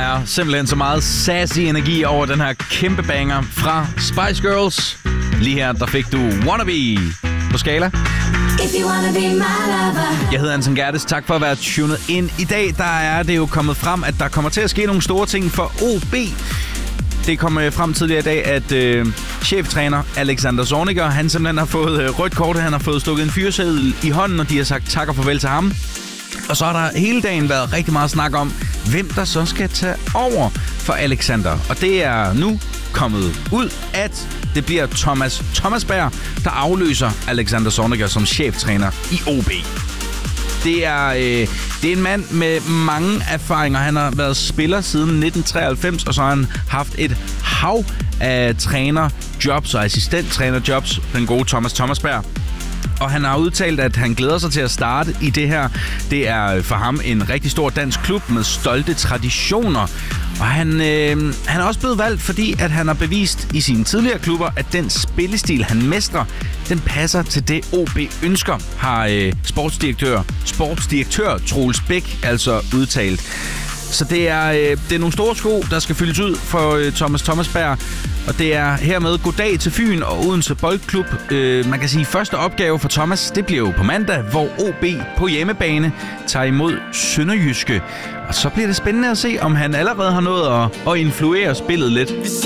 er simpelthen så meget sassy energi over den her kæmpe banger fra Spice Girls. Lige her, der fik du Wannabe på skala. Jeg hedder Anton Gerdes. Tak for at være tunet ind. I dag der er det jo kommet frem, at der kommer til at ske nogle store ting for OB. Det kom frem tidligere i dag, at cheftræner Alexander Zorniger, han simpelthen har fået rødt kort. Han har fået stukket en fyreseddel i hånden, og de har sagt tak og farvel til ham. Og så har der hele dagen været rigtig meget snak om, hvem der så skal tage over for Alexander. Og det er nu kommet ud, at det bliver Thomas Thomasberg, der afløser Alexander Zorniger som cheftræner i OB. Det er en mand med mange erfaringer. Han har været spiller siden 1993, og så har han haft et hav af trænerjobs og assistenttrænerjobs, den gode Thomas Thomasberg. Og han har udtalt, at han glæder sig til at starte i det her. Det er for ham en rigtig stor dansk klub med stolte traditioner. Og han er også blevet valgt, fordi at han har bevist i sine tidligere klubber, at den spillestil, han mestrer, den passer til det OB ønsker, har sportsdirektør Troels Bæk altså udtalt. Så det er nogle store sko, der skal fyldes ud for Thomas Thomasberg. Og det er hermed goddag til Fyn og Odense Boldklub. Man kan sige, at første opgave for Thomas, det bliver jo på mandag, hvor OB på hjemmebane tager imod Sønderjyske. Og så bliver det spændende at se, om han allerede har nået at influere spillet lidt.